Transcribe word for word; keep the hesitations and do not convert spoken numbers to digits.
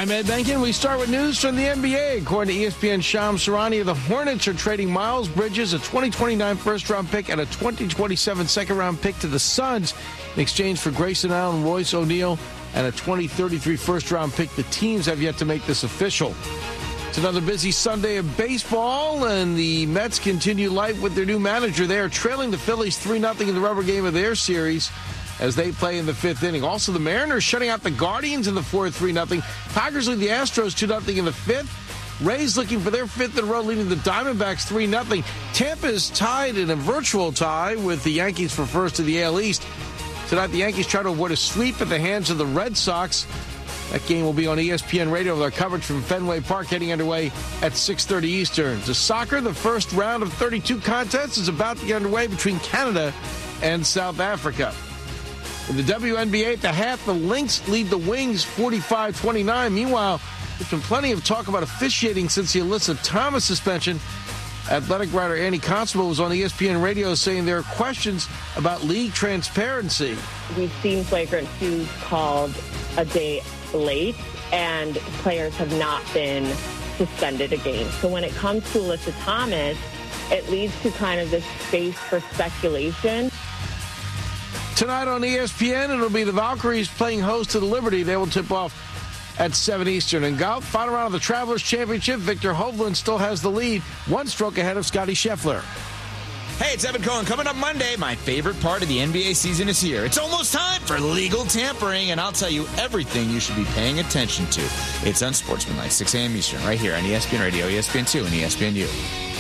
I'm Ed Benkin. We start with news from the N B A. According to E S P N's Shams Charania, the Hornets are trading Miles Bridges, a twenty twenty-nine first-round pick, and a twenty twenty-seven second-round pick to the Suns in exchange for Grayson Allen, Royce O'Neal, and a twenty thirty-three first-round pick. The teams have yet to make this official. It's another busy Sunday of baseball, and the Mets continue life with their new manager. They are trailing the Phillies three nothing in the rubber game of their series as they play in the fifth inning. Also, the Mariners shutting out the Guardians in the fourth, three nothing. Tigers lead the Astros two nothing in the fifth. Rays looking for their fifth in a row, leading the Diamondbacks three nothing. Tampa is tied in a virtual tie with the Yankees for first in the A L East. Tonight, the Yankees try to avoid a sweep at the hands of the Red Sox. That game will be on E S P N Radio with our coverage from Fenway Park heading underway at six thirty Eastern. To soccer, the first round of thirty-two contests is about to get underway between Canada and South Africa. In the W N B A at the half, the Lynx lead the Wings forty-five twenty-nine. Meanwhile, there's been plenty of talk about officiating since the Alyssa Thomas suspension. Athletic writer Annie Constable was on E S P N Radio saying there are questions about league transparency. We've seen flagrant twos called a day late, and players have not been suspended a game. So when it comes to Alyssa Thomas, it leads to kind of this space for speculation. Tonight on E S P N, it'll be the Valkyries playing host to the Liberty. They will tip off at seven Eastern. In golf, final round of the Travelers Championship, Victor Hovland still has the lead, one stroke ahead of Scotty Scheffler. Hey, it's Evan Cohen. Coming up Monday, my favorite part of the N B A season is here. It's almost time for legal tampering, and I'll tell you everything you should be paying attention to. It's Unsportsmanlike, six a.m. Eastern, right here on E S P N Radio, E S P N two, and E S P N U.